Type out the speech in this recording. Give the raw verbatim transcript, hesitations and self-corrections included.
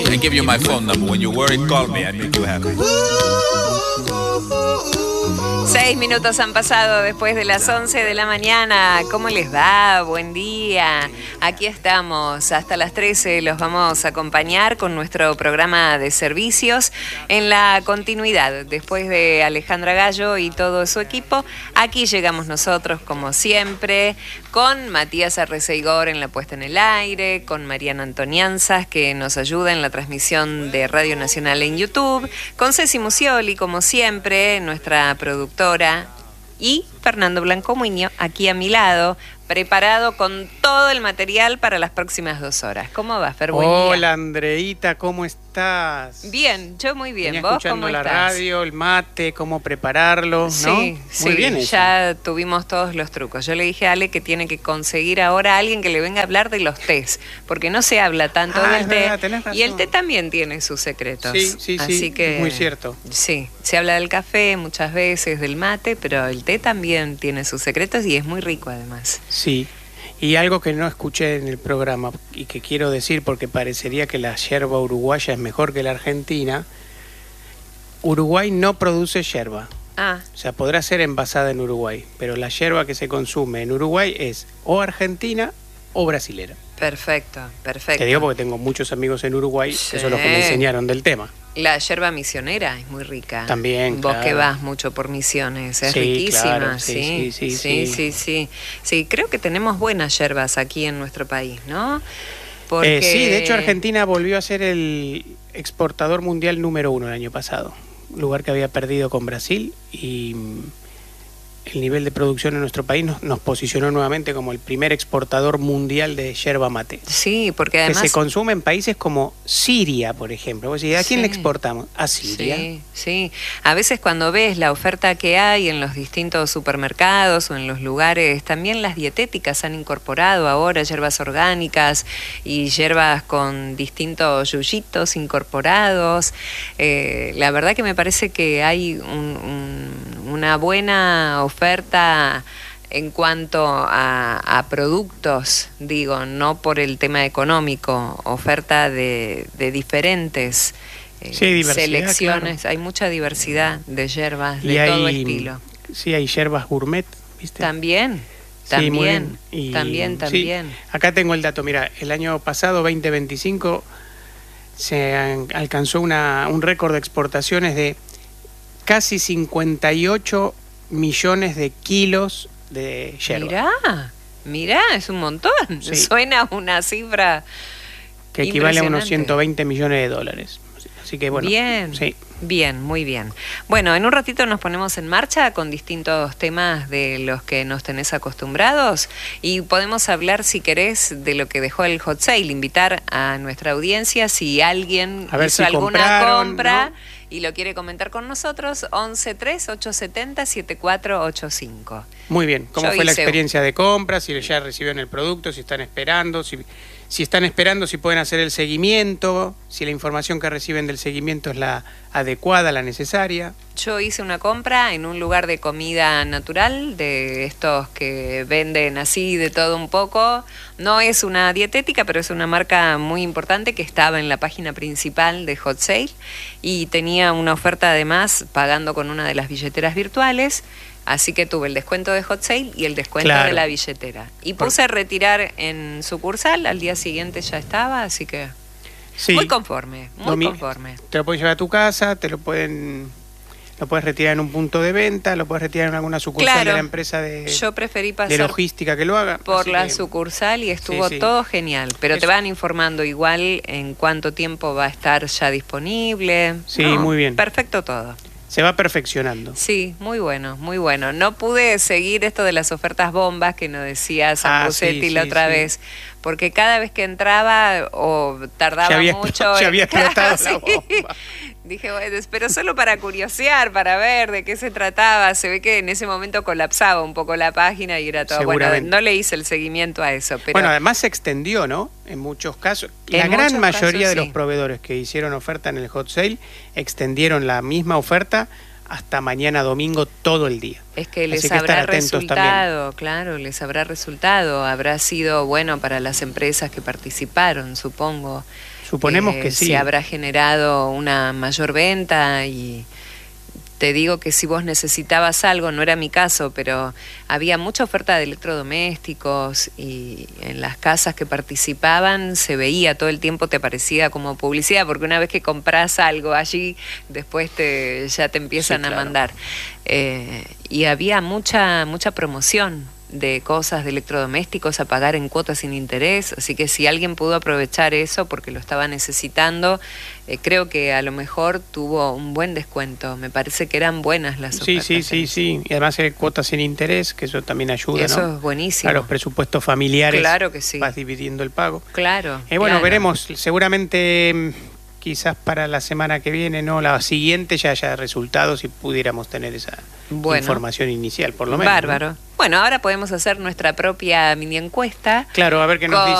I give you my phone number. When you're worried, call me. I make you happy. Seis minutos han pasado después de las once de la mañana. ¿Cómo les va? Buen día. Aquí estamos. Hasta las trece los vamos a acompañar con nuestro programa de servicios en la continuidad. Después de Alejandra Gallo y todo su equipo, aquí llegamos nosotros como siempre, con Matías Arreceigor en la puesta en el aire, con Mariana Antonianzas que nos ayuda en la transmisión de Radio Nacional en YouTube, con Ceci Musioli como siempre, nuestra productora, y Fernando Blanco Muñoz aquí a mi lado, preparado con todo el material para las próximas dos horas. ¿Cómo va, Fer? Buen Hola, día. Andreita, ¿cómo estás? Bien, yo muy bien. Venía ¿Vos escuchando cómo la estás? radio, el mate, cómo prepararlo, ¿no? Sí, Muy sí, bien eso. ya tuvimos todos los trucos. Yo le dije a Ale que tiene que conseguir ahora a alguien que le venga a hablar de los tés, porque no se habla tanto Ah, del es té. verdad, tenés razón. Y el té también tiene sus secretos. Sí, sí, Así sí, que, muy cierto. Sí, se habla del café muchas veces, del mate, pero el té también tiene sus secretos y es muy rico además. Sí, y algo que no escuché en el programa y que quiero decir porque parecería que la yerba uruguaya es mejor que la argentina. Uruguay no produce yerba. Ah, O sea, podrá ser envasada en Uruguay, pero la yerba que se consume en Uruguay es o argentina o brasilera. perfecto, perfecto. Te digo porque tengo muchos amigos en Uruguay Sí. que son los que me enseñaron del tema. La yerba misionera es muy rica. También, Vos claro. que vas mucho por Misiones, es Sí, riquísima. claro, sí, sí, sí, sí, sí, sí. sí, sí. Sí, creo que tenemos buenas yerbas aquí en nuestro país, ¿no? Porque... Eh, sí, de hecho Argentina volvió a ser el exportador mundial número uno el año pasado. Lugar que había perdido con Brasil y mm, el nivel de producción en nuestro país nos, nos posicionó nuevamente como el primer exportador mundial de yerba mate. Sí, porque además... Que se consume en países como Siria, por ejemplo. Vos decís, ¿a quién Sí. le exportamos? A Siria. Sí, sí. A veces cuando ves la oferta que hay en los distintos supermercados o en los lugares, también las dietéticas han incorporado ahora hierbas orgánicas y hierbas con distintos yuyitos incorporados. Eh, la verdad que me parece que hay un, un, una buena oferta en cuanto a, a productos, digo, no por el tema económico, oferta de, de diferentes eh, Sí, diversidad, selecciones, claro. hay mucha diversidad de hierbas Y de hay, todo estilo. Sí, hay yerbas gourmet, ¿viste? También, Sí, también, muy bien. Y- también, sí, también. acá tengo el dato, mira, el año pasado, veinte veinticinco, se an- alcanzó una, un récord de exportaciones de casi cincuenta y ocho millones de kilos de yerba, Mirá, mirá, es un montón. Sí. Suena una cifra que equivale a unos impresionante. ciento veinte millones de dólares. Así que bueno, Bien, sí. bien, muy bien. Bueno, en un ratito nos ponemos en marcha con distintos temas de los que nos tenés acostumbrados y podemos hablar, si querés, de lo que dejó el hot sale, invitar a nuestra audiencia si alguien A ver hizo si alguna compraron, compra ¿no? y lo quiere comentar con nosotros, once tres ocho siete cero siete cuatro ocho cinco. Muy bien. ¿Cómo Yo fue la hice- experiencia de compra? Si ya recibieron el producto, si están esperando, si, si están esperando, si pueden hacer el seguimiento, si la información que reciben del seguimiento es la adecuada, la necesaria. Yo hice una compra en un lugar de comida natural, de estos que venden así de todo un poco. No es una dietética, pero es una marca muy importante que estaba en la página principal de Hot Sale y tenía una oferta además pagando con una de las billeteras virtuales. Así que tuve el descuento de Hot Sale y el descuento Claro. de la billetera. Y Por- puse a retirar en sucursal, al día siguiente ya estaba, así que Sí. muy conforme, muy Domi- conforme. Te lo puedes llevar a tu casa, te lo pueden lo puedes retirar en un punto de venta, lo puedes retirar en alguna sucursal Claro. de la empresa de, Yo preferí de pasar logística que lo haga. por así la que- sucursal y estuvo Sí, sí. todo genial, pero te Eso. van informando igual en cuánto tiempo va a estar ya disponible. Sí, muy bien. Perfecto todo. Se va perfeccionando. Sí, muy bueno, muy bueno. No pude seguir esto de las ofertas bombas que nos decía Ah, Sambucetti sí, la sí, otra sí. vez, porque cada vez que entraba o tardaba Ya había- mucho. ya en- había explotado la Sí. bomba. Dije, bueno, pero solo para curiosear, para ver de qué se trataba. Se ve que en ese momento colapsaba un poco la página y era todo. Bueno, Seguramente. no le hice el seguimiento a eso, pero Bueno, además se extendió, ¿no? En muchos casos. La En gran muchos mayoría casos, de los sí. proveedores que hicieron oferta en el hot sale extendieron la misma oferta hasta mañana domingo todo el día. es que les Así que estar habrá atentos resultado, claro, les habrá resultado. Habrá sido bueno para las empresas que participaron, supongo. Suponemos eh, que sí. Se habrá generado una mayor venta y te digo que si vos necesitabas algo, no era mi caso, pero había mucha oferta de electrodomésticos y en las casas que participaban se veía todo el tiempo, te aparecía como publicidad, porque una vez que compras algo allí, después te, ya te empiezan Sí, claro. a mandar. Eh, y había mucha, mucha promoción de cosas de electrodomésticos a pagar en cuotas sin interés, así que si alguien pudo aprovechar eso porque lo estaba necesitando, eh, creo que a lo mejor tuvo un buen descuento. Me parece que eran buenas las Sí, ofertas. sí, sí, sí. Y además hay cuotas sin interés, que eso también ayuda, Eso ¿no? es buenísimo. A los presupuestos familiares. Claro que sí. Vas dividiendo el pago. Claro. Eh, bueno, claro. veremos. Seguramente mm, quizás para la semana que viene, no, la siguiente ya haya resultados y pudiéramos tener esa Bueno. información inicial, por lo menos. Bárbaro. ¿no? Bueno, ahora podemos hacer nuestra propia mini encuesta. Claro, a ver qué nos con- dice.